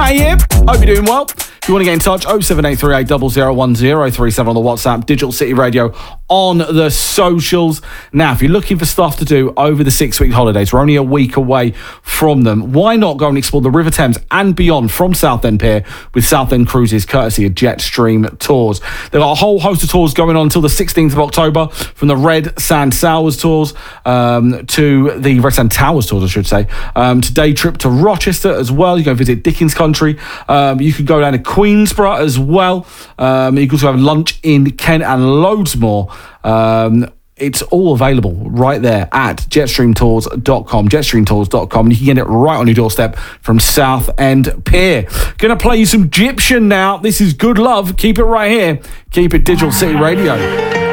Tayyip. Hope you're doing well. If you want to get in touch, 07838 001037 on the WhatsApp, Digital City Radio on the socials. Now, if you're looking for stuff to do over the 6-week holidays, we're only a week away from them. Why not go and explore the River Thames and beyond from Southend Pier with Southend Cruises, courtesy of Jetstream Tours. They've got a whole host of tours going on until the 16th of October, from the Red Sand Towers tours to the Red Sand Towers tours, I should say, to day trip to Rochester as well. You go visit Dickens Country. You can go down to Queensborough as well. You can also have lunch in Kent and loads more. It's all available right there at jetstreamtours.com, jetstreamtours.com, and you can get it right on your doorstep from Southend Pier. Gonna play you some Gyptian now. This is Good Love. Keep it right here. Keep it Digital City Radio.